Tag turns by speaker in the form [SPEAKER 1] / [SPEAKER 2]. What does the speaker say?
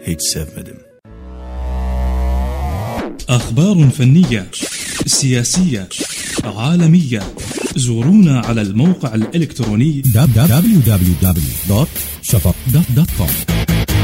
[SPEAKER 1] H7.
[SPEAKER 2] أخبار فنية، سياسية، عالمية. زورونا على الموقع الإلكتروني
[SPEAKER 3] www.shafaq.com.